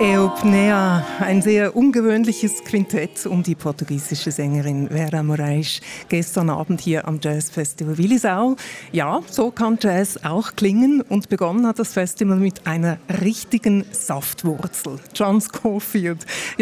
Eupnea, ein sehr ungewöhnliches Quintett um die portugiesische Sängerin Vera Moraes gestern Abend hier am Jazzfestival Willisau. Ja, so kann Jazz auch klingen und begonnen hat das Festival mit einer richtigen Saftwurzel. John Scofield.